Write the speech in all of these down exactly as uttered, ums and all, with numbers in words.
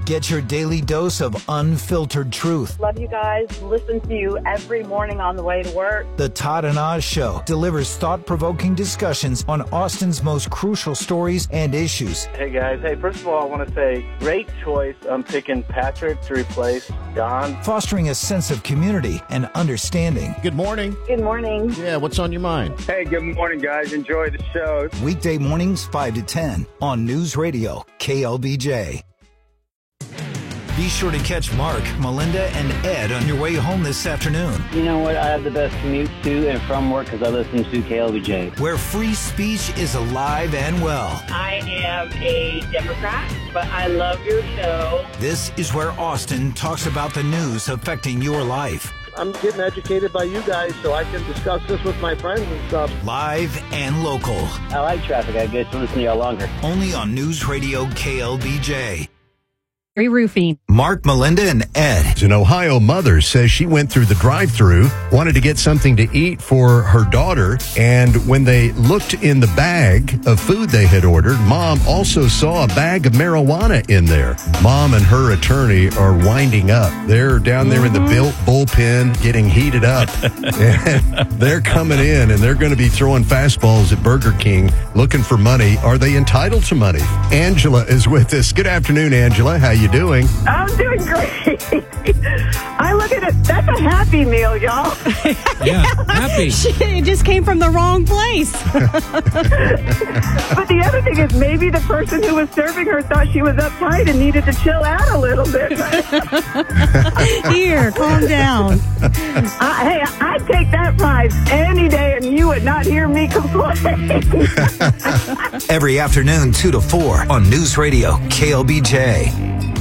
Get your daily dose of unfiltered truth. Love you guys. Listen to you every morning on the way to work. The Todd and Oz Show delivers thought-provoking discussions on Austin's most crucial stories and issues. Hey, guys. Hey, first of all, I want to say great choice. I'm picking Patrick to replace John. Fostering a sense of community and understanding. Good morning. Good morning. Yeah, what's on your mind? Hey, good morning, guys. Enjoy the show. Weekday mornings, five to ten on News Radio, K L B J. Be sure to catch Mark, Melinda, and Ed on your way home this afternoon. You know what? I have the best commute to and from work because I listen to K L B J. Where free speech is alive and well. I am a Democrat, but I love your show. This is where Austin talks about the news affecting your life. I'm getting educated by you guys so I can discuss this with my friends and stuff. Live and local. I like traffic. I get to listen to y'all longer. Only on News Radio K L B J. Roofing. Mark, Melinda, and Ed. An Ohio mother says she went through the drive-thru, wanted to get something to eat for her daughter, and when they looked in the bag of food they had ordered, Mom also saw a bag of marijuana in there. Mom and her attorney are winding up. They're down there in the built bullpen getting heated up, and they're coming in, and they're going to be throwing fastballs at Burger King looking for money. Are they entitled to money? Angela is with us. Good afternoon, Angela. How you doing? I'm doing great. I look at it. That's a Happy Meal, y'all. Yeah, happy. It just came from the wrong place. But the other thing is maybe the person who was serving her thought she was uptight and needed to chill out a little bit. Here, calm down. I, hey, I'd take that prize any day and you would not hear me complain. Every afternoon, two to four on News Radio K L B J.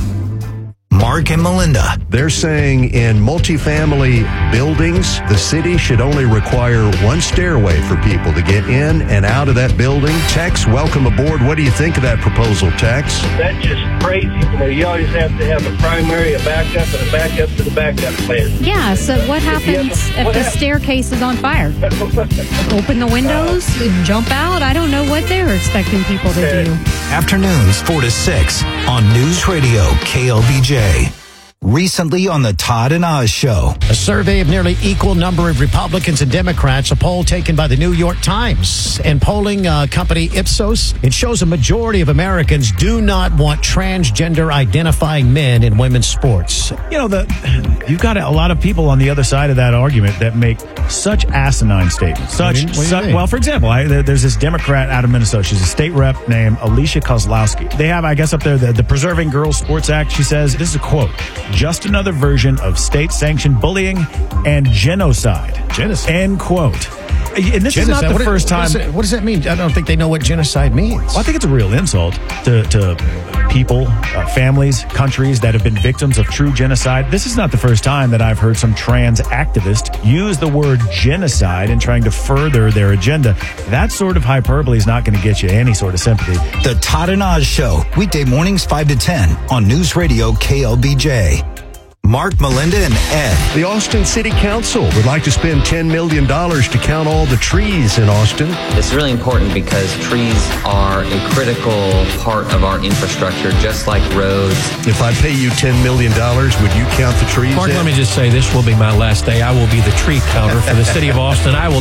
Mark and Melinda. They're saying in multifamily buildings, the city should only require one stairway for people to get in and out of that building. Tex, welcome aboard. What do you think of that proposal, Tex? That's just crazy. You know, you always have to have a primary, a backup, and a backup to the backup plan. Yeah, so what happens if what the happens? staircase is on fire? Open the windows, jump out? I don't know what they're expecting people to do. Afternoons, four to six on News Radio K L B J. Recently on the Todd and Oz Show. A survey of nearly equal number of Republicans and Democrats, a poll taken by the New York Times and polling uh, company Ipsos. It shows a majority of Americans do not want transgender identifying men in women's sports. You know, the you've got a lot of people on the other side of that argument that make such asinine statements. Such, What do you- what do you such mean? well, for example, I, there- there's this Democrat out of Minnesota. She's a state rep named Alicia Kozlowski. They have, I guess, up there the, the Preserving Girls Sports Act. She says, this is a quote, "Just another version of state-sanctioned bullying and genocide." Genocide? End quote. And this is not the What- first what time. does it- What does that mean? I don't think they know what genocide means. Well, I think it's a real insult to, to people, uh, families, countries that have been victims of true genocide. This is not the first time that I've heard some trans activist use the word genocide in trying to further their agenda. That sort of hyperbole is not going to get you any sort of sympathy. The Todd and Oz Show. Weekday mornings, five to ten on News Radio K L B J. Mark, Melinda, and Ed. The Austin City Council would like to spend ten million dollars to count all the trees in Austin. It's really important because trees are a critical part of our infrastructure, just like roads. If I pay you ten million dollars, would you count the trees? Mark, in? let me just say, this will be my last day. I will be the tree counter for the city of Austin. I will